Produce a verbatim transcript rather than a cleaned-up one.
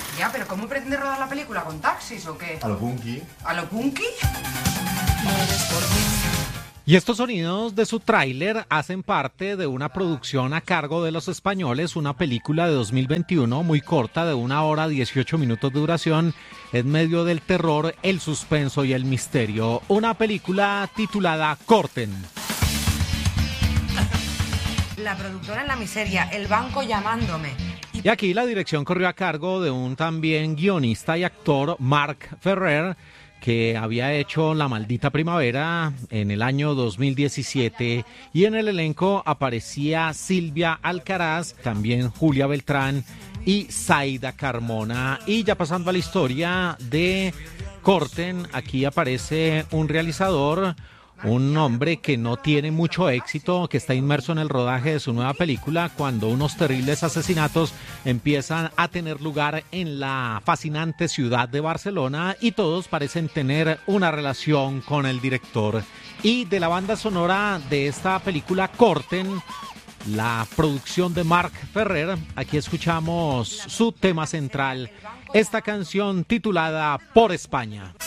Ya, pero ¿cómo pretende rodar la película? ¿Con taxis o qué? A lo punky. ¿A lo punky? Y estos sonidos de su tráiler hacen parte de una producción a cargo de los españoles, una película de dos mil veintiuno muy corta, de una hora dieciocho minutos de duración, en medio del terror, el suspenso y el misterio. Una película titulada Corten. La productora en la miseria, el banco llamándome. Y aquí la dirección corrió a cargo de un también guionista y actor, Marc Ferrer, que había hecho La Maldita Primavera en el año dos mil diecisiete, y en el elenco aparecía Silvia Alcaraz, también Julia Beltrán y Zaida Carmona. Y ya pasando a la historia de Corten, aquí aparece un realizador, un hombre que no tiene mucho éxito, que está inmerso en el rodaje de su nueva película cuando unos terribles asesinatos empiezan a tener lugar en la fascinante ciudad de Barcelona, y todos parecen tener una relación con el director. Y de la banda sonora de esta película Corten, la producción de Marc Ferrer, aquí escuchamos su tema central, esta canción titulada Por España.